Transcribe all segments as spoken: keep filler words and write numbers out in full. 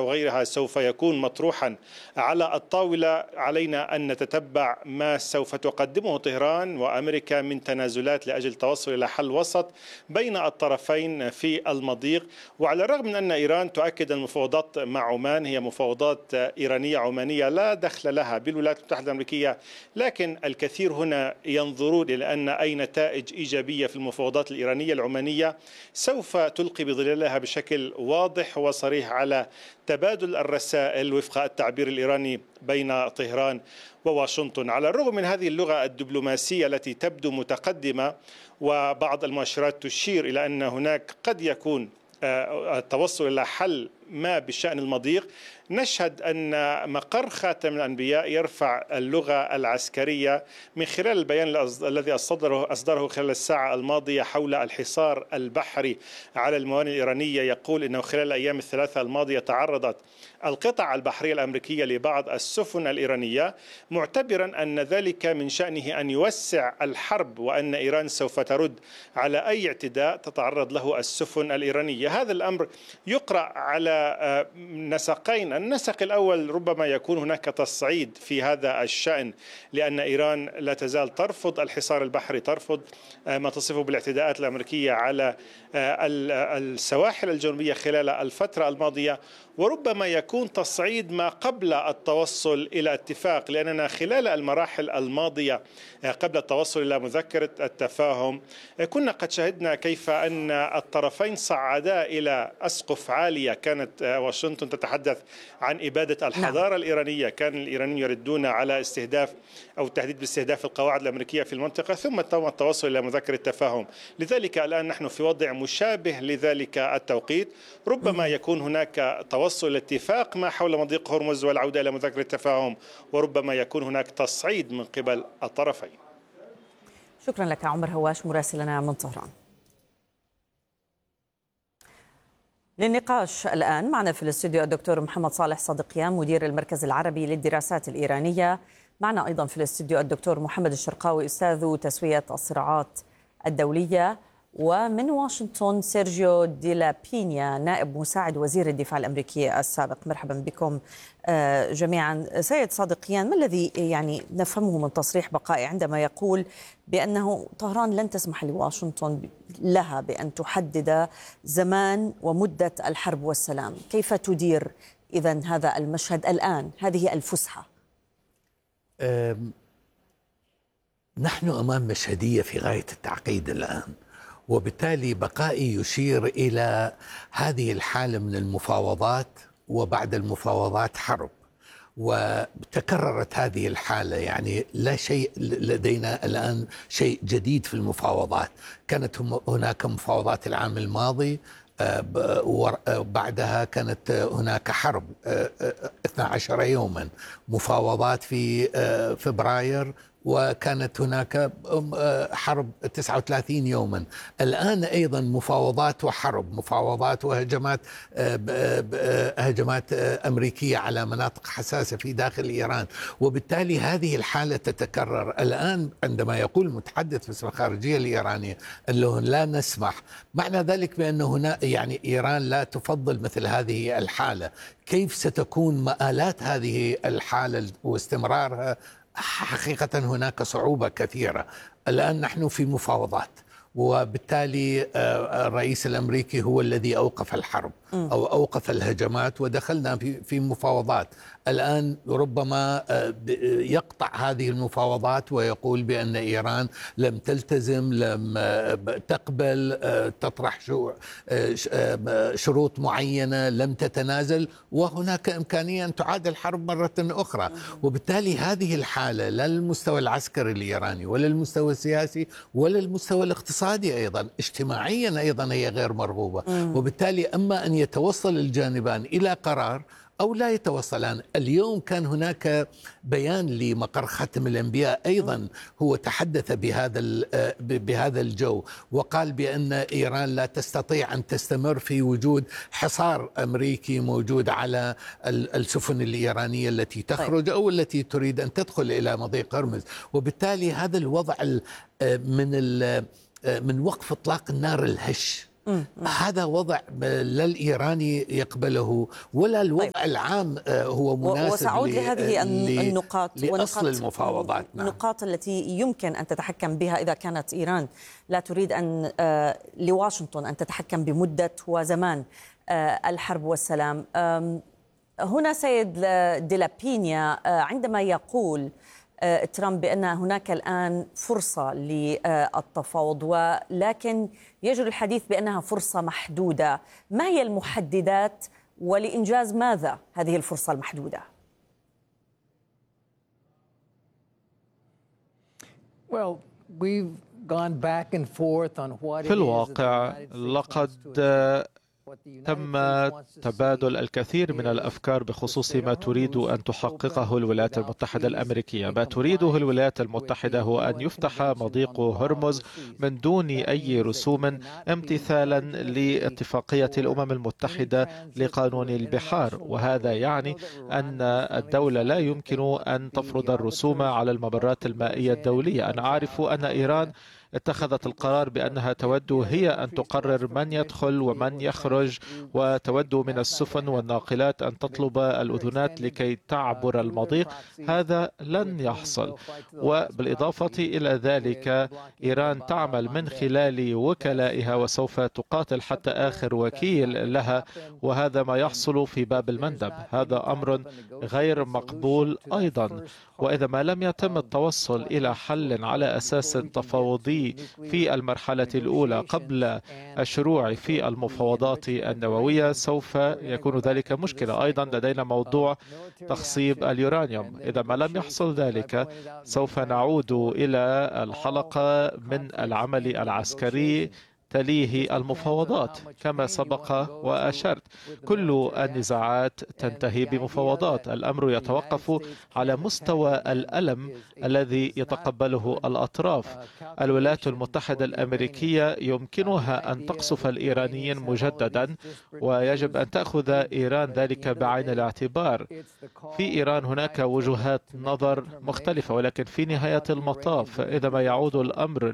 وغيرها سوف يكون مطروحا على الطاولة، علينا أن نتتبع ما سوف تقدمه طهران وأمريكا من تنازلات لأجل التوصل إلى حل وسط بين الطرفين في المضيق. وعلى الرغم من أن إيران تؤكد المفاوضات مع عمان هي مفاوضات إيرانية عمانية لا دخل لها بالولايات المتحدة الأمريكية، لكن الكثير هنا ينظرون إلى أن أي نتائج إيجابية في المفاوضات الإيرانية العمانية سوف تلقي بظلالها بشكل واضح وصريح على تبادل الرسائل وفق التعبير الإيراني بين طهران وواشنطن. على الرغم من هذه اللغة الدبلوماسية التي تبدو متقدمة، وبعض المؤشرات تشير إلى أن هناك قد يكون التوصل إلى حل ما بشأن المضيق، نشهد أن مقر خاتم الأنبياء يرفع اللغة العسكرية من خلال البيان الذي أصدره أصدره خلال الساعة الماضية حول الحصار البحري على الموانئ الإيرانية. يقول أنه خلال الأيام الثلاثة الماضية تعرضت القطع البحرية الأمريكية لبعض السفن الإيرانية، معتبرا أن ذلك من شأنه أن يوسع الحرب وأن إيران سوف ترد على أي اعتداء تتعرض له السفن الإيرانية. هذا الأمر يقرأ على نسقين. النسق الأول ربما يكون هناك تصعيد في هذا الشأن، لأن إيران لا تزال ترفض الحصار البحري، ترفض ما تصفه بالاعتداءات الأمريكية على السواحل الجنوبية خلال الفترة الماضية، وربما يكون تصعيد ما قبل التوصل إلى اتفاق، لأننا خلال المراحل الماضية قبل التوصل إلى مذكرة التفاهم كنا قد شهدنا كيف أن الطرفين صعدا إلى أسقف عالية. كانت واشنطن تتحدث عن إبادة الحضارة الإيرانية، كان الإيرانيين يردون على استهداف أو التهديد باستهداف القواعد الأمريكية في المنطقة، ثم تم التوصل إلى مذكرة التفاهم. لذلك الآن نحن في وضع مشابه لذلك التوقيت، ربما يكون هناك توصل إلى اتفاق ما حول مضيق هرمز والعودة إلى مذكرة التفاهم، وربما يكون هناك تصعيد من قبل الطرفين. شكرا لك عمر هواش مراسلنا من طهران. للنقاش الآن معنا في الاستوديو الدكتور محمد صالح صادقيان مدير المركز العربي للدراسات الإيرانية. معنا أيضا في الاستوديو الدكتور محمد الشرقاوي أستاذ تسوية الصراعات الدولية، ومن واشنطن سيرجيو ديلا بينيا نائب مساعد وزير الدفاع الأمريكي السابق. مرحبا بكم جميعا. سيد صادقيان، ما الذي يعني نفهمه من تصريح بقائي عندما يقول بأنه طهران لن تسمح لواشنطن لها بأن تحدد زمان ومدة الحرب والسلام؟ كيف تدير إذن هذا المشهد الآن، هذه الفسحة؟ نحن أمام مشهدية في غاية التعقيد الآن، وبالتالي بقائي يشير إلى هذه الحالة من المفاوضات، وبعد المفاوضات حرب، وتكررت هذه الحالة. يعني لا شيء لدينا الآن شيء جديد في المفاوضات. كانت هناك مفاوضات العام الماضي، وبعدها كانت هناك حرب اثنا عشر يوما، مفاوضات في فبراير، وكانت هناك حرب تسعة وثلاثين يوما. الآن أيضا مفاوضات وحرب، مفاوضات وهجمات هجمات أمريكية على مناطق حساسة في داخل إيران، وبالتالي هذه الحالة تتكرر. الآن عندما يقول المتحدث باسم الخارجية الإيرانية أنه لا نسمح، معنى ذلك بأن هنا يعني إيران لا تفضل مثل هذه الحالة. كيف ستكون مآلات هذه الحالة واستمرارها؟ حقيقة هناك صعوبة كثيرة. الآن نحن في مفاوضات، وبالتالي الرئيس الأمريكي هو الذي أوقف الحرب أو أوقف الهجمات، ودخلنا في في مفاوضات. الآن ربما يقطع هذه المفاوضات ويقول بأن إيران لم تلتزم، لم تقبل، تطرح شروط معينة، لم تتنازل، وهناك إمكانية أن تعاد الحرب مرة أخرى. وبالتالي هذه الحالة لا للمستوى العسكري الإيراني ولا المستوى السياسي ولا المستوى الاقتصادي، أيضا اجتماعيا أيضا هي غير مرغوبة. وبالتالي أما أن يتوصل الجانبان إلى قرار أو لا يتوصلان. اليوم كان هناك بيان لمقر خاتم الأنبياء أيضا، هو تحدث بهذا بهذا الجو، وقال بأن إيران لا تستطيع أن تستمر في وجود حصار أمريكي موجود على السفن الإيرانية التي تخرج أو التي تريد أن تدخل إلى مضيق هرمز. وبالتالي هذا الوضع من من وقف إطلاق النار الهش هذا وضع لا الإيراني يقبله ولا الوضع طيب. العام هو مناسب. وسأعود لهذه النقاط لأصل المفاوضات. نعم. النقاط التي يمكن أن تتحكم بها إذا كانت إيران لا تريد أن لواشنطن أن تتحكم بمدة وزمان الحرب والسلام. هنا سيد ديلابينيا عندما يقول ترامب بأن هناك الآن فرصة للتفاوض ولكن يجري الحديث بأنها فرصة محدودة، ما هي المحددات ولإنجاز ماذا هذه الفرصة المحدودة؟ في الواقع لقد تم تبادل الكثير من الأفكار بخصوص ما تريد أن تحققه الولايات المتحدة الأمريكية. ما تريده الولايات المتحدة هو أن يفتح مضيق هرمز من دون أي رسوم امتثالا لاتفاقية الأمم المتحدة لقانون البحار، وهذا يعني أن الدولة لا يمكن أن تفرض الرسوم على الممرات المائية الدولية. أنا أعرف أن إيران اتخذت القرار بأنها تود هي أن تقرر من يدخل ومن يخرج، وتود من السفن والناقلات أن تطلب الأذونات لكي تعبر المضيق. هذا لن يحصل. وبالإضافة إلى ذلك إيران تعمل من خلال وكلائها وسوف تقاتل حتى آخر وكيل لها، وهذا ما يحصل في باب المندب. هذا أمر غير مقبول أيضا. وإذا ما لم يتم التوصل إلى حل على أساس تفاوضي في المرحلة الأولى قبل الشروع في المفاوضات النووية سوف يكون ذلك مشكلة. أيضا لدينا موضوع تخصيب اليورانيوم. إذا ما لم يحصل ذلك سوف نعود إلى الحلقة من العمل العسكري تليه المفاوضات كما سبق وأشرت. كل النزاعات تنتهي بمفاوضات. الأمر يتوقف على مستوى الألم الذي يتقبله الأطراف. الولايات المتحدة الأمريكية يمكنها أن تقصف الإيرانيين مجددا، ويجب أن تأخذ إيران ذلك بعين الاعتبار. في إيران هناك وجهات نظر مختلفة، ولكن في نهاية المطاف إذا ما يعود الأمر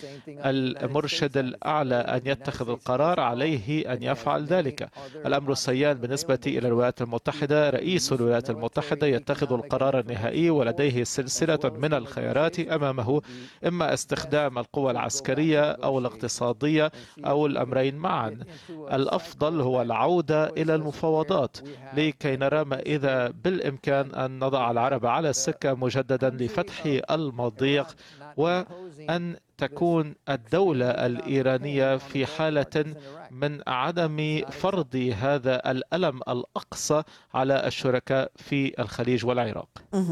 للمرشد الأعلى أن يتخذ القرار عليه أن يفعل ذلك. الأمر السيان بالنسبة إلى الولايات المتحدة، رئيس الولايات المتحدة يتخذ القرار النهائي ولديه سلسلة من الخيارات أمامه، إما استخدام القوى العسكرية أو الاقتصادية أو الأمرين معا. الأفضل هو العودة إلى المفاوضات لكي نرى ما إذا بالإمكان أن نضع العرب على السكة مجددا لفتح المضيق، وأن تكون الدولة الإيرانية في حالة من عدم فرض هذا الألم الأقصى على الشركاء في الخليج والعراق.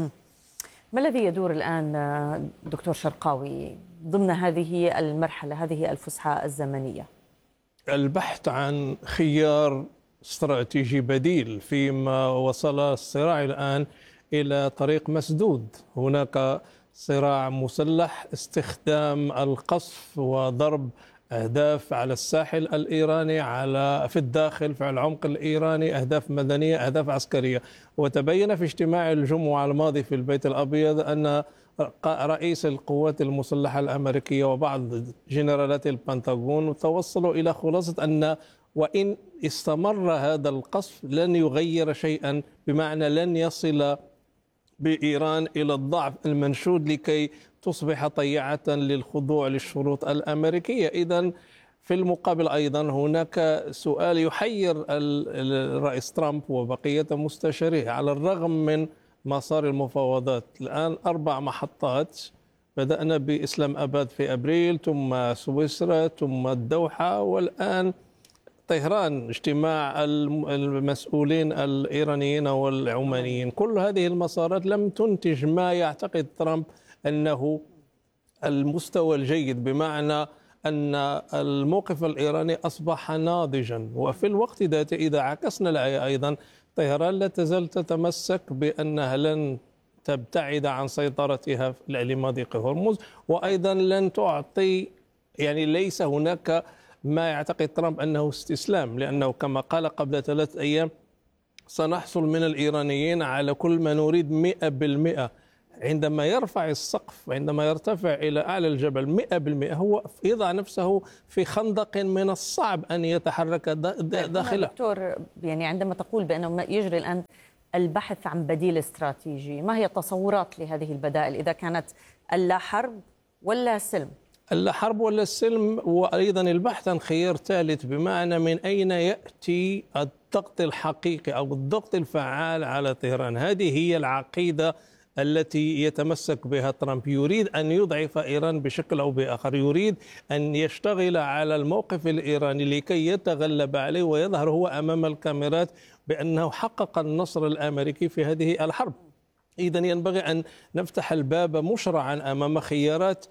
ما الذي يدور الآن دكتور شرقاوي ضمن هذه المرحلة، هذه الفسحة الزمنية؟ البحث عن خيار استراتيجي بديل فيما وصل الصراع الآن إلى طريق مسدود. هناك صراع مسلح، استخدام القصف وضرب أهداف على الساحل الإيراني، على في الداخل في العمق الإيراني، أهداف مدنية، أهداف عسكرية. وتبين في اجتماع الجمعة الماضي في البيت الأبيض أن رئيس القوات المسلحة الأمريكية وبعض جنرالات البنتاغون توصلوا إلى خلاصة أن وإن استمر هذا القصف لن يغير شيئا، بمعنى لن يصل بإيران إلى الضعف المنشود لكي تصبح طيعة للخضوع للشروط الأمريكية. إذن في المقابل أيضا هناك سؤال يحير الرئيس ترامب وبقية مستشاريه. على الرغم من مسار المفاوضات الآن أربع محطات، بدأنا بإسلام أباد في أبريل، ثم سويسرا، ثم الدوحة، والآن طهران، اجتماع المسؤولين الإيرانيين والعمانيين. كل هذه المسارات لم تنتج ما يعتقد ترامب أنه المستوى الجيد، بمعنى أن الموقف الإيراني أصبح ناضجا. وفي الوقت ذاته إذا عكسنا الآية أيضا، طهران لا تزال تتمسك بأنها لن تبتعد عن سيطرتها لمضيق هرمز، وأيضا لن تعطي، يعني ليس هناك ما يعتقد ترامب أنه استسلام، لأنه كما قال قبل ثلاث أيام سنحصل من الإيرانيين على كل ما نريد مئة بالمئة. عندما يرفع السقف، عندما يرتفع إلى أعلى الجبل مئة بالمئة، هو يضع نفسه في خندق من الصعب أن يتحرك داخله. دكتور، يعني عندما تقول بأنه يجري الآن البحث عن بديل استراتيجي، ما هي التصورات لهذه البدائل إذا كانت اللا حرب ولا سلم؟ اللا حرب ولا السلم، وأيضا البحث عن خيار ثالث، بمعنى من أين يأتي الضغط الحقيقي أو الضغط الفعال على طهران. هذه هي العقيدة التي يتمسك بها ترامب. يريد أن يضعف إيران بشكل أو بآخر، يريد أن يشتغل على الموقف الإيراني لكي يتغلب عليه ويظهر هو أمام الكاميرات بأنه حقق النصر الأمريكي في هذه الحرب. إذن ينبغي أن نفتح الباب مشرعا أمام خيارات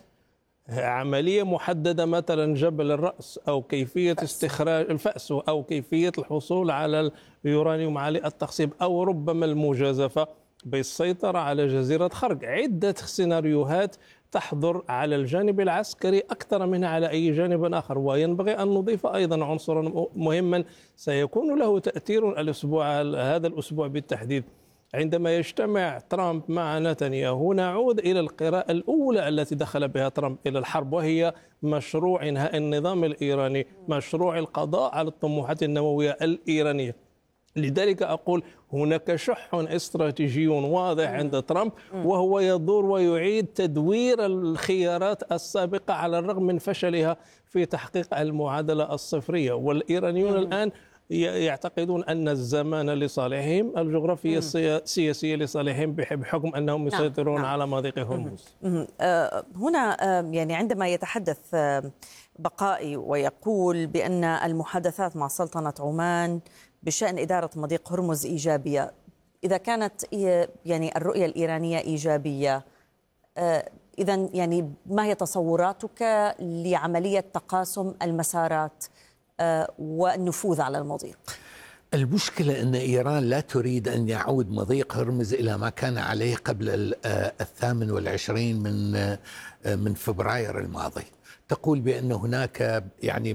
عملية محددة، مثلا جبل الرأس أو كيفية استخراج الفأس أو كيفية الحصول على اليورانيوم عالي التخصيب، أو ربما المجازفة بالسيطرة على جزيرة خرق. عدة سيناريوهات تحضر على الجانب العسكري أكثر منها على أي جانب آخر. وينبغي أن نضيف أيضا عنصرا مهما سيكون له تأثير الأسبوع هذا الأسبوع بالتحديد، عندما يجتمع ترامب مع نتنياهو. نعود إلى القراءة الأولى التي دخل بها ترامب إلى الحرب، وهي مشروع إنهاء النظام الإيراني، مشروع القضاء على الطموحات النووية الإيرانية. لذلك أقول هناك شح استراتيجي واضح عند ترامب، وهو يدور ويعيد تدوير الخيارات السابقة على الرغم من فشلها في تحقيق المعادلة الصفرية. والإيرانيون الآن يعتقدون أن الزمان لصالحهم، الجغرافية السياسية لصالحهم، بحكم أنهم يسيطرون نعم. نعم. على مضيق هرمز. هنا يعني عندما يتحدث بقائي ويقول بأن المحادثات مع سلطنة عمان بشأن إدارة مضيق هرمز إيجابية، إذا كانت يعني الرؤية الإيرانية إيجابية، إذن يعني ما هي تصوراتك لعملية تقاسم المسارات والنفوذ على المضيق؟ المشكلة أن إيران لا تريد أن يعود مضيق هرمز إلى ما كان عليه قبل الثامن والعشرين من من فبراير الماضي. تقول بأن هناك يعني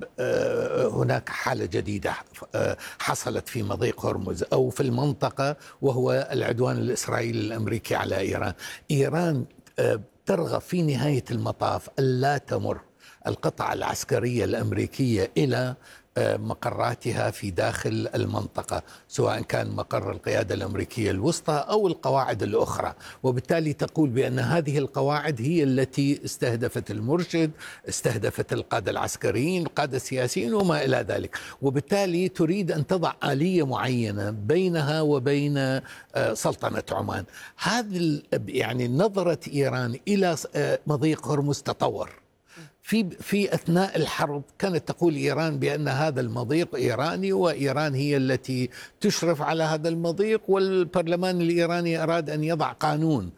هناك حالة جديدة حصلت في مضيق هرمز أو في المنطقة، وهو العدوان الإسرائيلي الأمريكي على إيران. إيران ترغب في نهاية المطاف ألا تمر القطع العسكرية الأمريكية إلى مقراتها في داخل المنطقة، سواء كان مقر القيادة الأمريكية الوسطى أو القواعد الأخرى. وبالتالي تقول بأن هذه القواعد هي التي استهدفت المرشد، استهدفت القادة العسكريين، القادة السياسيين وما إلى ذلك. وبالتالي تريد أن تضع آلية معينة بينها وبين سلطنة عمان. هذه يعني نظرة إيران إلى مضيق هرمز تطور. في في اثناء الحرب كانت تقول ايران بان هذا المضيق ايراني، وايران هي التي تشرف على هذا المضيق، والبرلمان الايراني اراد ان يضع قانون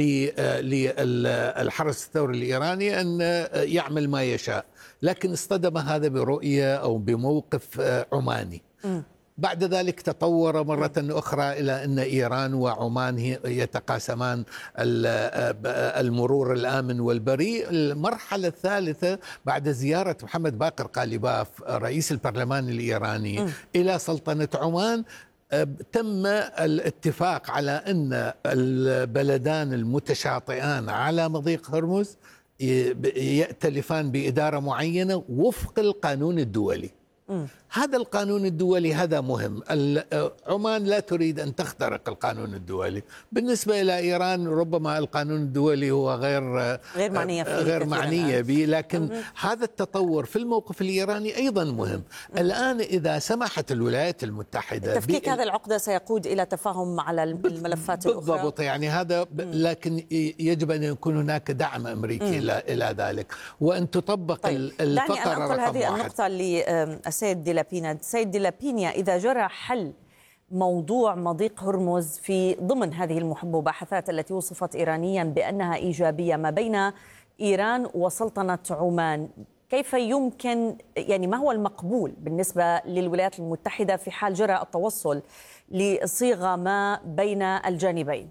للحرس الثوري الايراني ان يعمل ما يشاء، لكن اصطدم هذا برؤيه او بموقف عماني. م. بعد ذلك تطور مرة أخرى إلى أن إيران وعمان يتقاسمان المرور الآمن والبريء. المرحلة الثالثة بعد زيارة محمد باقر قالباف رئيس البرلمان الإيراني م. إلى سلطنة عمان، تم الاتفاق على أن البلدان المتشاطئان على مضيق هرمز يأتلفان بإدارة معينة وفق القانون الدولي. م. هذا القانون الدولي هذا مهم. عمان لا تريد أن تخترق القانون الدولي. بالنسبة إلى إيران ربما القانون الدولي هو غير غير معنية غير معنية به، لكن م. هذا التطور في الموقف الإيراني أيضا مهم. م. الآن إذا سمحت الولايات المتحدة تفكيك هذه العقدة سيقود إلى تفاهم على الملفات الأخرى. بالضبط، يعني هذا، لكن يجب أن يكون هناك دعم أمريكي م. إلى ذلك، وأن تطبق طيب. الفقرة دعني أنا أنقل هذه النقطة للسيد ديلابينا. سيد ديلابينيا، إذا جرى حل موضوع مضيق هرمز في ضمن هذه المباحثات التي وصفت إيرانيا بأنها إيجابية ما بين إيران وسلطنة عمان، كيف يمكن يعني ما هو المقبول بالنسبة للولايات المتحدة في حال جرى التوصل لصيغة ما بين الجانبين؟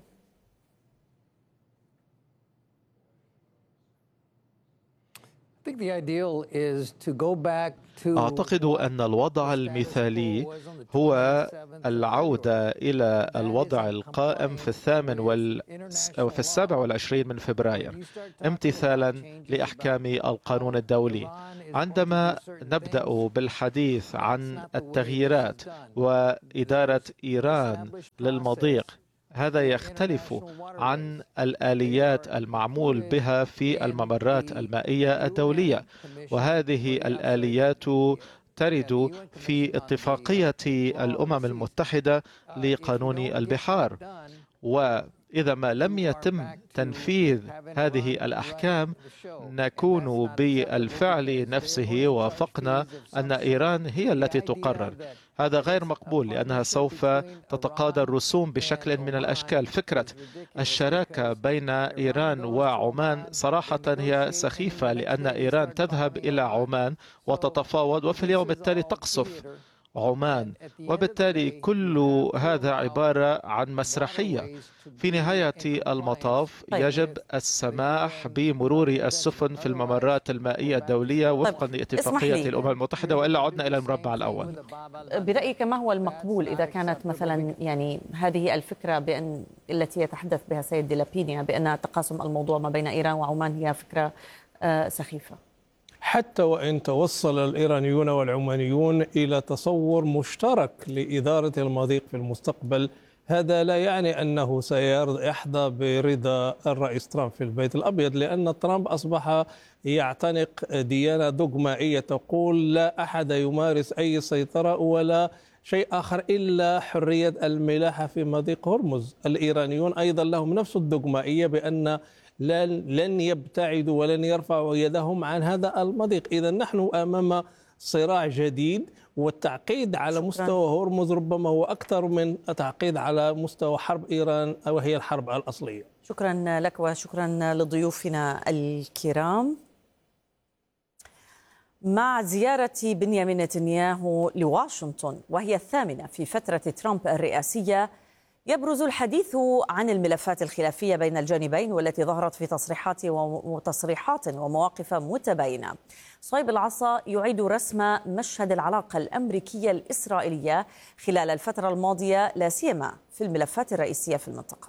أعتقد أن الوضع المثالي هو العودة إلى الوضع القائم في الثامن وال... أو في السابع والعشرين من فبراير امتثالا لأحكام القانون الدولي. عندما نبدأ بالحديث عن التغييرات وإدارة إيران للمضيق، هذا يختلف عن الآليات المعمول بها في الممرات المائية الدولية، وهذه الآليات ترد في اتفاقية الأمم المتحدة لقانون البحار. وإذا ما لم يتم تنفيذ هذه الأحكام نكون بالفعل نفسه وافقنا أن إيران هي التي تقرر. هذا غير مقبول لأنها سوف تتقاضى الرسوم بشكل من الأشكال. فكرة الشراكة بين إيران وعمان صراحة هي سخيفة، لأن إيران تذهب إلى عمان وتتفاوض وفي اليوم التالي تقصف عمان، وبالتالي كل هذا عبارة عن مسرحية. في نهاية المطاف يجب السماح بمرور السفن في الممرات المائية الدولية وفقا لاتفاقية الأمم المتحدة، وإلا عدنا إلى المربع الأول. برأيك ما هو المقبول إذا كانت مثلا يعني هذه الفكرة بأن التي يتحدث بها سيد دي لابينيا بأن تقاسم الموضوع ما بين إيران وعمان هي فكرة سخيفة؟ حتى وإن توصل الإيرانيون والعمانيون إلى تصور مشترك لإدارة المضيق في المستقبل، هذا لا يعني أنه سيحظى برضا الرئيس ترامب في البيت الأبيض، لأن ترامب أصبح يعتنق ديانة دوغمائية تقول لا أحد يمارس أي سيطرة ولا شيء آخر إلا حرية الملاحة في مضيق هرمز. الإيرانيون أيضا لهم نفس الدوغمائية بأن لن يبتعدوا ولن يرفعوا يدهم عن هذا المضيق. إذا نحن أمام صراع جديد، والتعقيد على مستوى هرمز ربما هو أكثر من التعقيد على مستوى حرب إيران وهي الحرب الأصلية. شكرا لك وشكرا لضيوفنا الكرام. مع زيارة بنيامين نتنياهو لواشنطن وهي الثامنة في فترة ترامب الرئاسية، يبرز الحديث عن الملفات الخلافية بين الجانبين والتي ظهرت في تصريحات وتصريحات ومواقف متباينة. صهيب العصا يعيد رسم مشهد العلاقة الأمريكية الإسرائيلية خلال الفترة الماضية، لا سيما في الملفات الرئيسية في المنطقة.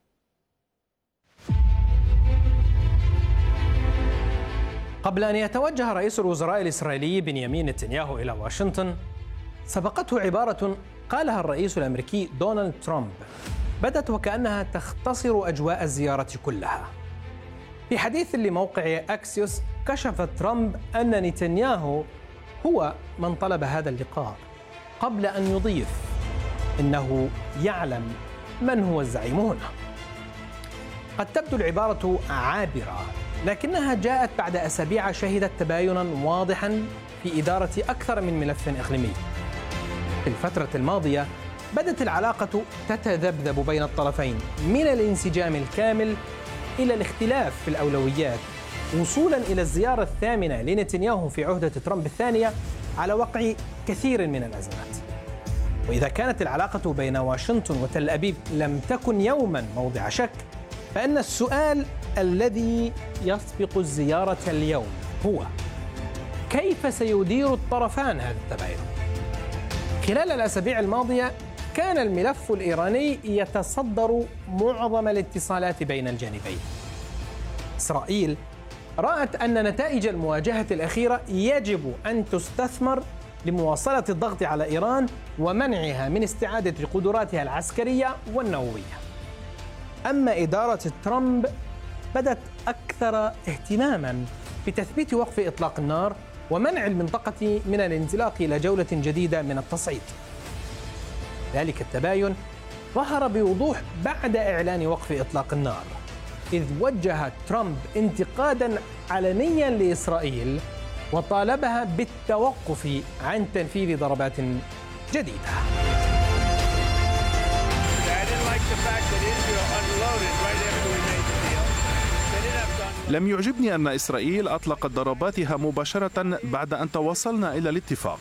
قبل أن يتوجه رئيس الوزراء الإسرائيلي بنيامين نتنياهو إلى واشنطن، سبقته عبارة قالها الرئيس الأمريكي دونالد ترامب بدت وكأنها تختصر أجواء الزيارة كلها. في حديث لموقع أكسيوس كشف ترامب أن نتنياهو هو من طلب هذا اللقاء، قبل أن يضيف إنه يعلم من هو الزعيم هنا. قد تبدو العبارة عابرة، لكنها جاءت بعد أسابيع شهدت تباينا واضحا في إدارة أكثر من ملف إقليمي. في الفترة الماضية بدت العلاقة تتذبذب بين الطرفين من الانسجام الكامل إلى الاختلاف في الأولويات، وصولا إلى الزيارة الثامنة لنتنياهو في عهدة ترامب الثانية على وقع كثير من الأزمات. وإذا كانت العلاقة بين واشنطن وتل أبيب لم تكن يوما موضع شك، فإن السؤال الذي يسبق الزيارة اليوم هو كيف سيدير الطرفان هذا التباين؟ خلال الأسابيع الماضية كان الملف الإيراني يتصدر معظم الاتصالات بين الجانبين. إسرائيل رأت أن نتائج المواجهة الأخيرة يجب أن تستثمر لمواصلة الضغط على إيران ومنعها من استعادة قدراتها العسكرية والنووية. أما إدارة ترامب بدت أكثر اهتماما بتثبيت وقف إطلاق النار ومنع المنطقة من الانزلاق إلى جولة جديدة من التصعيد. ذلك التباين ظهر بوضوح بعد إعلان وقف إطلاق النار، إذ وجه ترامب انتقادا علنيا لإسرائيل وطالبها بالتوقف عن تنفيذ ضربات جديدة. لم يعجبني أن إسرائيل أطلقت ضرباتها مباشرة بعد أن توصلنا إلى الاتفاق،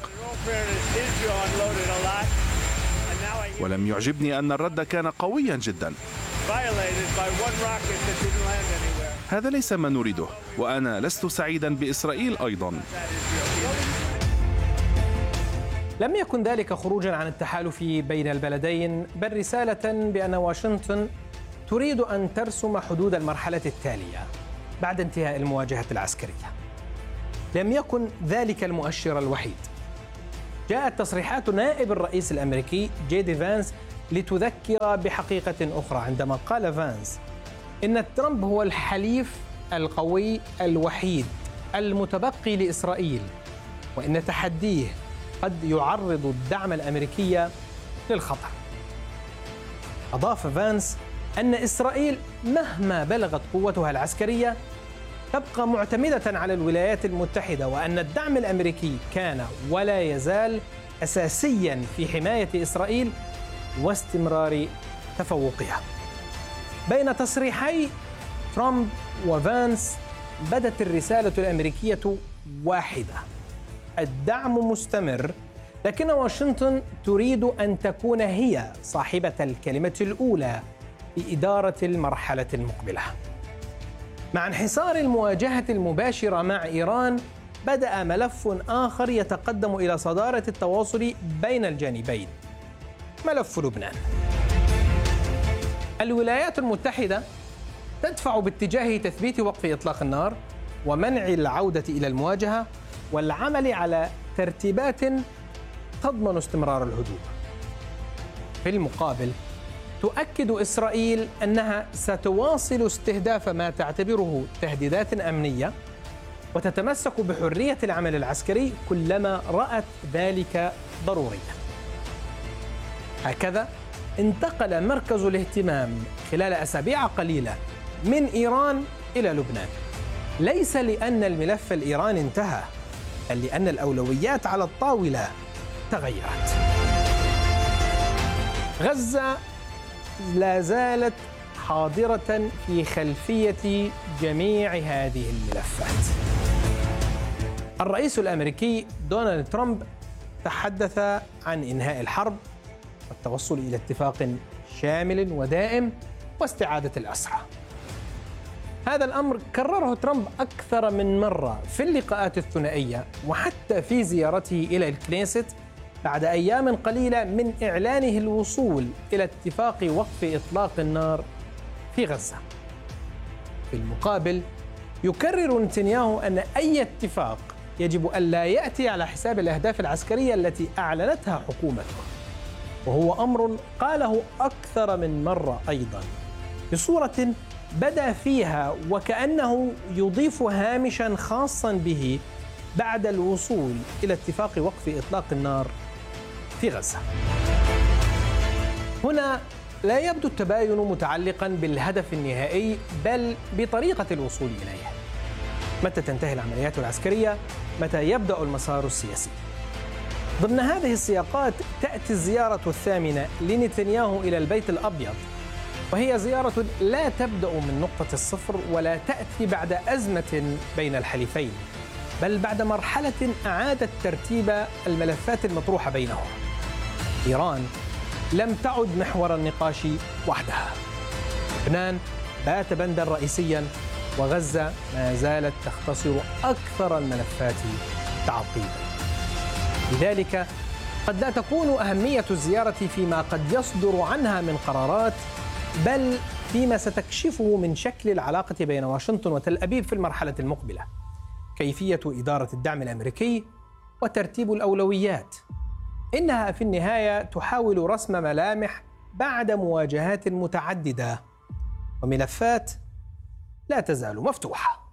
ولم يعجبني أن الرد كان قويا جدا. هذا ليس ما نريده، وأنا لست سعيدا بإسرائيل أيضا. لم يكن ذلك خروجا عن التحالف بين البلدين، بل رسالة بأن واشنطن تريد أن ترسم حدود المرحلة التالية بعد انتهاء المواجهة العسكرية. لم يكن ذلك المؤشر الوحيد. جاءت تصريحات نائب الرئيس الأمريكي جي دي فانس لتذكر بحقيقة أخرى، عندما قال فانس إن ترامب هو الحليف القوي الوحيد المتبقي لإسرائيل، وإن تحديه قد يعرض الدعم الأمريكي للخطر. أضاف فانس أن إسرائيل مهما بلغت قوتها العسكرية تبقى معتمدة على الولايات المتحدة، وأن الدعم الأمريكي كان ولا يزال أساسيا في حماية إسرائيل واستمرار تفوقها. بين تصريحي ترامب وفانس بدت الرسالة الأمريكية واحدة: الدعم مستمر، لكن واشنطن تريد أن تكون هي صاحبة الكلمة الأولى في إدارة المرحلة المقبلة. مع انحصار المواجهة المباشرة مع إيران، بدأ ملف آخر يتقدم إلى صدارة التواصل بين الجانبين: ملف لبنان. الولايات المتحدة تدفع باتجاه تثبيت وقف إطلاق النار ومنع العودة إلى المواجهة والعمل على ترتيبات تضمن استمرار الهدوء. في المقابل، تؤكد إسرائيل أنها ستواصل استهداف ما تعتبره تهديدات أمنية، وتتمسك بحرية العمل العسكري كلما رأت ذلك ضروريا. هكذا انتقل مركز الاهتمام خلال أسابيع قليلة من إيران إلى لبنان، ليس لأن الملف الإيراني انتهى، بل لأن الأولويات على الطاولة تغيرت. غزة لا زالت حاضرة في خلفية جميع هذه الملفات. الرئيس الأمريكي دونالد ترامب تحدث عن إنهاء الحرب والتوصل إلى اتفاق شامل ودائم واستعادة الأسرى. هذا الأمر كرره ترامب أكثر من مرة في اللقاءات الثنائية، وحتى في زيارته إلى الكنيست بعد أيام قليلة من إعلانه الوصول إلى اتفاق وقف إطلاق النار في غزة. في المقابل، يكرر نتنياهو أن أي اتفاق يجب ألا يأتي على حساب الأهداف العسكرية التي أعلنتها حكومته، وهو أمر قاله أكثر من مرة أيضا بصورة بدأ فيها وكأنه يضيف هامشا خاصا به بعد الوصول إلى اتفاق وقف إطلاق النار في غزة. هنا لا يبدو التباين متعلقا بالهدف النهائي، بل بطريقة الوصول إليه. متى تنتهي العمليات العسكرية؟ متى يبدأ المسار السياسي؟ ضمن هذه السياقات تأتي الزيارة الثامنة لنتنياهو إلى البيت الأبيض، وهي زيارة لا تبدأ من نقطة الصفر ولا تأتي بعد أزمة بين الحليفين، بل بعد مرحلة أعادت ترتيب الملفات المطروحة بينهم. إيران لم تعد محور النقاش وحدها، لبنان بات بندا رئيسيا، وغزة ما زالت تختصر أكثر الملفات تعقيدا. لذلك قد لا تكون أهمية الزيارة فيما قد يصدر عنها من قرارات، بل فيما ستكشفه من شكل العلاقة بين واشنطن وتل أبيب في المرحلة المقبلة، كيفية إدارة الدعم الأمريكي وترتيب الأولويات. إنها في النهاية تحاول رسم ملامح بعد مواجهات متعددة وملفات لا تزال مفتوحة.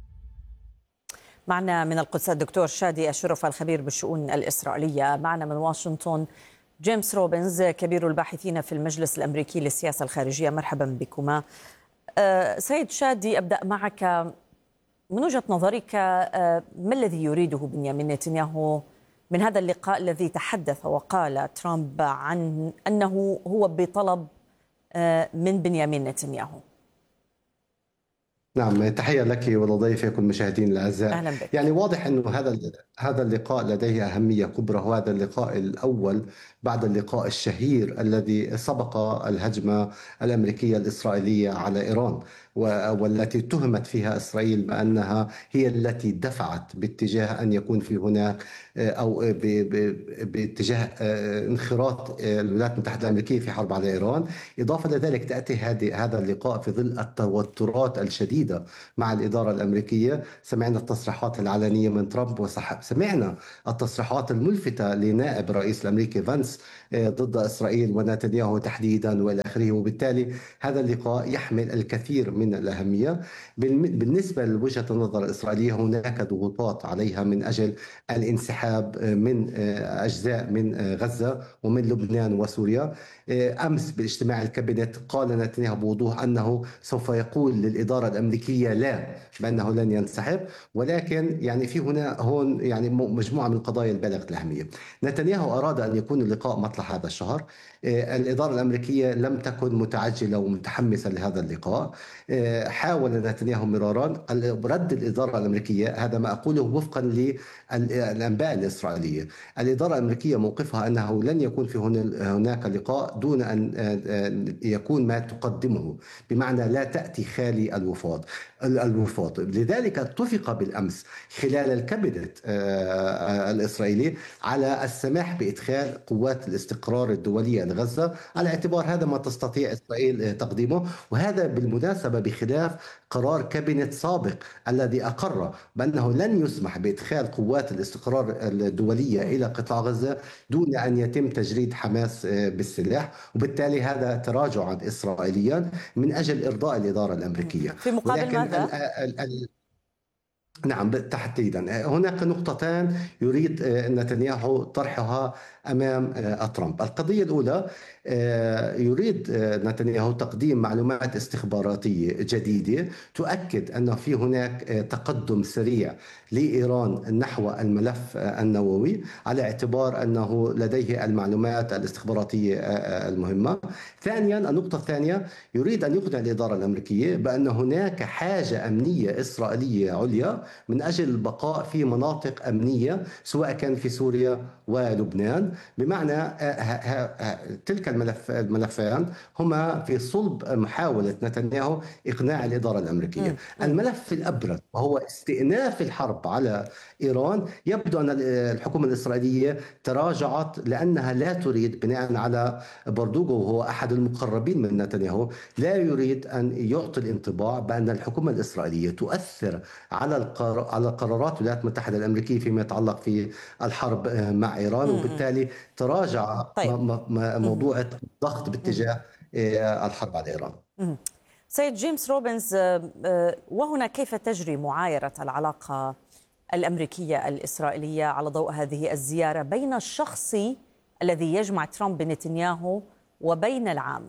معنا من القدس الدكتور شادي الشرف الخبير بالشؤون الإسرائيلية. معنا من واشنطن جيمس روبنز كبير الباحثين في المجلس الأمريكي للسياسة الخارجية. مرحبا بكما. أه سيد شادي، أبدأ معك. من وجهة نظرك أه ما الذي يريده بنيامين نتنياهو من هذا اللقاء الذي تحدث وقال ترامب عن أنه هو بطلب أه من بنيامين نتنياهو؟ نعم، تحية لك ولضيفك والمشاهدين الأعزاء. أهلا بك. يعني واضح أنه هذا هذا اللقاء لديه أهمية كبرى، وهذا اللقاء الأول بعد اللقاء الشهير الذي سبق الهجمة الأمريكية الإسرائيلية على إيران، والتي اتهمت فيها إسرائيل بأنها هي التي دفعت باتجاه أن يكون في هناك أو باتجاه انخراط الولايات المتحدة الأمريكية في حرب على إيران. إضافة لذلك تأتي هذا اللقاء في ظل التوترات الشديدة مع الإدارة الأمريكية. سمعنا التصريحات العلنية من ترامب، وسمعنا التصريحات الملفتة لنائب الرئيس الأمريكي فانس ضد إسرائيل ونتنياهو تحديدا وإلى آخره. وبالتالي هذا اللقاء يحمل الكثير من الأهمية. بالنسبة لوجهة النظر الإسرائيلية هناك ضغوطات عليها من أجل الانسحاب من أجزاء من غزة ومن لبنان وسوريا. أمس باجتماع الكابينت قال نتنياهو بوضوح أنه سوف يقول للإدارة الأمريكية لا، بأنه لن ينسحب، ولكن يعني في هنا هون يعني مجموعة من القضايا البالغة الأهمية. نتنياهو أراد أن يكون اللقاء مطلع هذا الشهر. الإدارة الأمريكية لم تكن متعجلة ومتحمسة لهذا اللقاء. حاول نتنياهو مرارا رد الإدارة الأمريكية، هذا ما أقوله وفقا للأنباء الإسرائيلية. الإدارة الأمريكية موقفها أنه لن يكون في هناك لقاء دون أن يكون ما تقدمه، بمعنى لا تأتي خالي الوفاض الوفاض لذلك اتفق بالأمس خلال الكابينت الإسرائيلي على السماح بإدخال قوات الاستقرار الدولية لغزة، على اعتبار هذا ما تستطيع إسرائيل تقديمه. وهذا بالمناسبة بخلاف قرار كابينت سابق الذي أقر بأنه لن يسمح بإدخال قوات الاستقرار الدولية إلى قطاع غزة دون أن يتم تجريد حماس بالسلاح. وبالتالي هذا تراجعا إسرائيليا من أجل إرضاء الإدارة الأمريكية. في مقابل ماذا؟ ال ال نعم، تحديدا هناك نقطتان يريد نتنياهو طرحها أمام ترامب. القضية الأولى، يريد نتنياهو تقديم معلومات استخباراتية جديدة تؤكد أنه في هناك تقدم سريع لإيران نحو الملف النووي، على اعتبار أنه لديه المعلومات الاستخباراتية المهمة. ثانيا، النقطة الثانية، يريد أن يقنع الإدارة الأمريكية بأن هناك حاجة أمنية إسرائيلية عليا من أجل البقاء في مناطق أمنية، سواء كان في سوريا ولبنان. بمعنى تلك الملف الملفان هما في صلب محاولة نتنياهو إقناع الإدارة الأمريكية. الملف الأبرز وهو استئناف الحرب على إيران، يبدو أن الحكومة الإسرائيلية تراجعت لأنها لا تريد، بناء على بردوغو وهو أحد المقربين من نتنياهو، لا يريد أن يعطي الانطباع بأن الحكومة الإسرائيلية تؤثر على على قرارات الولايات المتحدة الأمريكية فيما يتعلق في الحرب مع إيران. وبالتالي تراجع طيب. موضوع الضغط باتجاه الحرب على إيران. سيد جيمس روبنز، وهنا كيف تجري معايرة العلاقة الأمريكية الإسرائيلية على ضوء هذه الزيارة بين الشخص الذي يجمع ترامب بنتنياهو وبين العام؟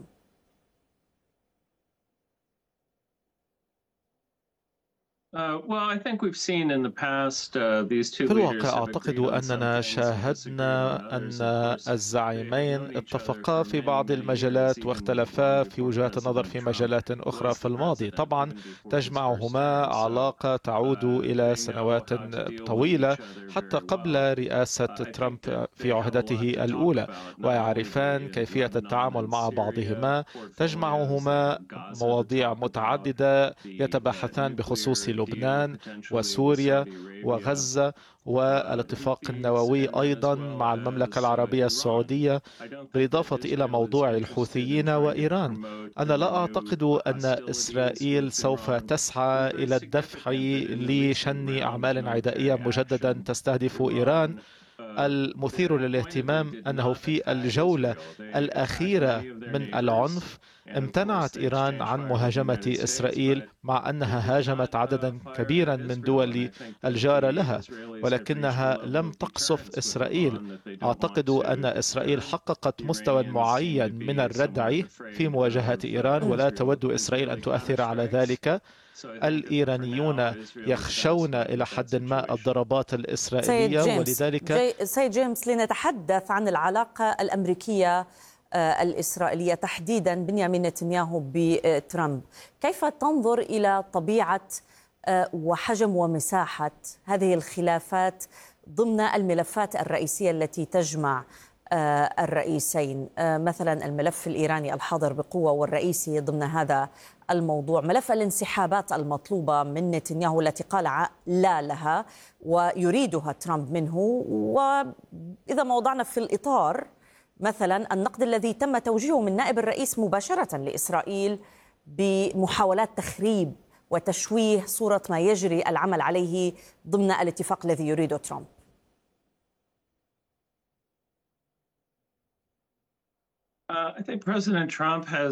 في الواقع أعتقد أننا شاهدنا أن الزعيمين اتفقا في بعض المجالات واختلفا في وجهات النظر في مجالات أخرى في الماضي. طبعا تجمعهما علاقة تعود إلى سنوات طويلة حتى قبل رئاسة ترامب في عهدته الأولى، ويعرفان كيفية التعامل مع بعضهما. تجمعهما مواضيع متعددة يتباحثان بخصوص لبنان وسوريا وغزة والاتفاق النووي أيضا مع المملكة العربية السعودية، بالإضافة إلى موضوع الحوثيين وإيران. أنا لا أعتقد أن إسرائيل سوف تسعى إلى الدفع لشن أعمال عدائية مجددا تستهدف إيران. المثير للاهتمام أنه في الجولة الأخيرة من العنف امتنعت إيران عن مهاجمة إسرائيل، مع أنها هاجمت عددا كبيرا من دول الجارة لها، ولكنها لم تقصف إسرائيل. أعتقد أن إسرائيل حققت مستوى معين من الردع في مواجهة إيران، ولا تود إسرائيل أن تؤثر على ذلك. الإيرانيون يخشون إلى حد ما الضربات الإسرائيلية، سيد ولذلك جي سيد جيمس، لنتحدث عن العلاقة الأمريكية الإسرائيلية تحديدا بنيامين نتنياهو بترامب. كيف تنظر إلى طبيعة وحجم ومساحة هذه الخلافات ضمن الملفات الرئيسية التي تجمع الرئيسين، مثلا الملف الإيراني الحاضر بقوة والرئيسي ضمن هذا الموضوع، ملف الانسحابات المطلوبة من نتنياهو التي قال لا لها ويريدها ترامب منه، وإذا ما وضعنا في الإطار مثلا النقد الذي تم توجيهه من نائب الرئيس مباشرة لإسرائيل بمحاولات تخريب وتشويه صورة ما يجري العمل عليه ضمن الاتفاق الذي يريده ترامب. Uh, I think President Trump has